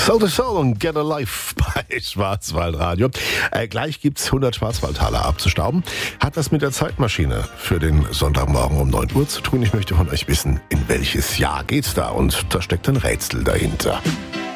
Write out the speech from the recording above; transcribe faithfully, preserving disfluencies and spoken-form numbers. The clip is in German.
Soul to Soul und Get Alive bei Schwarzwaldradio. Äh, gleich gibt's hundert Schwarzwaldtaler abzustauben. Hat das mit der Zeitmaschine für den Sonntagmorgen um neun Uhr zu tun? Ich möchte von euch wissen, in welches Jahr geht's da? Und da steckt ein Rätsel dahinter.